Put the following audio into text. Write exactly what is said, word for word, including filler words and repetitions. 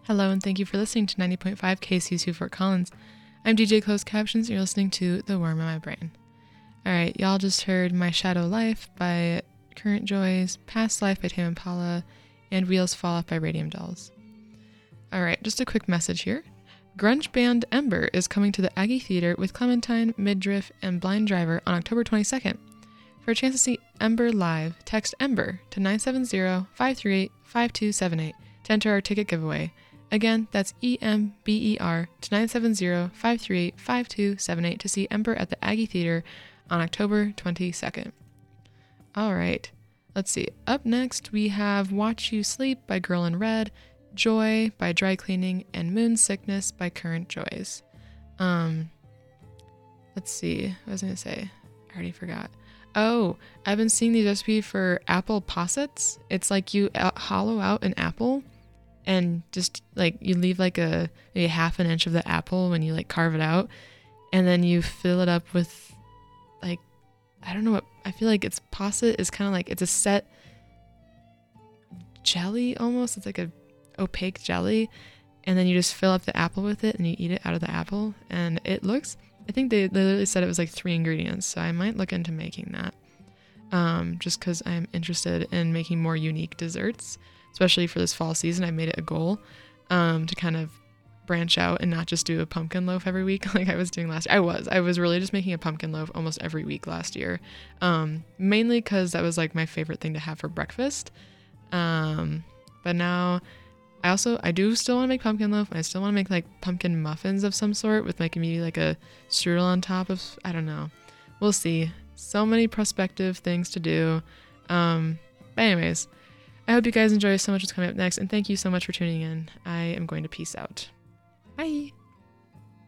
Hello, and thank you for listening to ninety point five K C S U Fort Collins. I'm D J Closed Captions, and you're listening to The Worm in My Brain. Alright, y'all just heard My Shadow Life by Current Joys, Past Life by Tame Impala, and Wheels Fall Off by Radium Dolls. Alright, just a quick message here. Grunge band Ember is coming to the Aggie Theater with Clementine, Midriff, and Blind Driver on October twenty-second. For a chance to see Ember live, text Ember to nine seven zero, five three eight, five two seven eight to enter our ticket giveaway. Again, that's E M B E R to nine seven zero, five three eight, five two seven eight to see Ember at the Aggie Theater on October twenty-second. Alright, let's see. Up next, we have Watch You Sleep by Girl in Red, Joy by Dry Cleaning, and Moon Sickness by Current Joys. Um, let's see. What was I going to say? I already forgot. Oh, I've been seeing the recipe for apple possets. It's like you out- hollow out an apple and just like you leave like a maybe half an inch of the apple when you like carve it out, and then you fill it up with like, I don't know what, I feel like it's posset is kind of like, it's a set jelly almost. It's like a opaque jelly, and then you just fill up the apple with it and you eat it out of the apple, and it looks, I think they literally said it was like three ingredients, so I might look into making that um just because I'm interested in making more unique desserts, especially for this fall season. I made it a goal um to kind of branch out and not just do a pumpkin loaf every week like I was doing last year. I was I was really just making a pumpkin loaf almost every week last year, um mainly because that was like my favorite thing to have for breakfast, um but now I also, I do still want to make pumpkin loaf. I still want to make like pumpkin muffins of some sort with like maybe like a strudel on top of, I don't know. We'll see. So many prospective things to do. Um, but anyways, I hope you guys enjoy so much what's coming up next. And thank you so much for tuning in. I am going to peace out. Bye.